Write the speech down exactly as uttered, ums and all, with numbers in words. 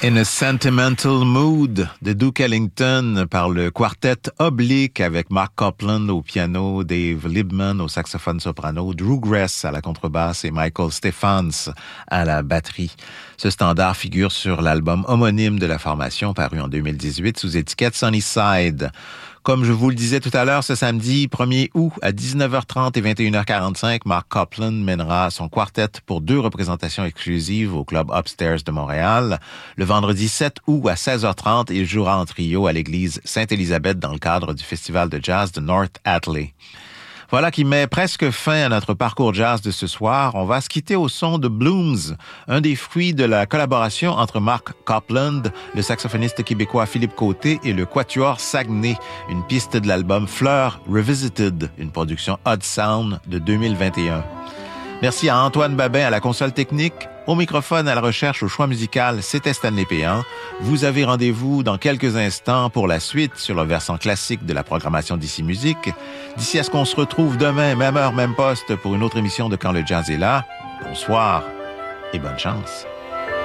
In a Sentimental Mood de Duke Ellington par le quartet Oblique avec Mark Copland au piano, Dave Liebman au saxophone soprano, Drew Gress à la contrebasse et Michael Stephens à la batterie. Ce standard figure sur l'album homonyme de la formation paru en deux mille dix-huit sous étiquette Sunnyside. Comme je vous le disais tout à l'heure, ce samedi premier août à dix-neuf heures trente et vingt et une heures quarante-cinq, Mark Copland mènera son quartet pour deux représentations exclusives au Club Upstairs de Montréal. Le vendredi sept août à seize heures trente, il jouera en trio à l'église Sainte-Élisabeth dans le cadre du festival de jazz de North Atlee. Voilà qui met presque fin à notre parcours jazz de ce soir. On va se quitter au son de Blooms, un des fruits de la collaboration entre Mark Copland, le saxophoniste québécois Philippe Côté et le quatuor Saguenay, une piste de l'album Fleur Revisited, une production Odd Sound de deux mille vingt et un. Merci à Antoine Babin à la console technique. Au microphone, à la recherche, au choix musical, c'était Stanley Péan. Vous avez rendez-vous dans quelques instants pour la suite sur le versant classique de la programmation d'Ici Musique. D'ici à ce qu'on se retrouve demain, même heure, même poste, pour une autre émission de Quand le jazz est là. Bonsoir et bonne chance.